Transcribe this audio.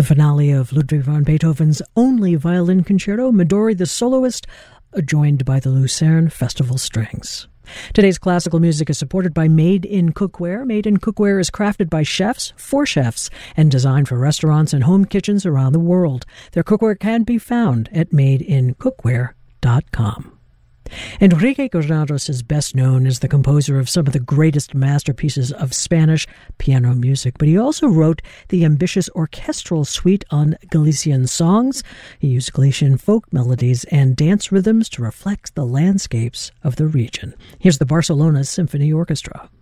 The finale of Ludwig van Beethoven's only violin concerto, Midori the Soloist, joined by the Lucerne Festival Strings. Today's classical music is supported by Made in Cookware. Made in Cookware is crafted by chefs for chefs and designed for restaurants and home kitchens around the world. Their cookware can be found at madeincookware.com. Enrique Granados is best known as the composer of some of the greatest masterpieces of Spanish piano music, but he also wrote the ambitious orchestral suite on Galician songs. He used Galician folk melodies and dance rhythms to reflect the landscapes of the region. Here's the Barcelona Symphony Orchestra.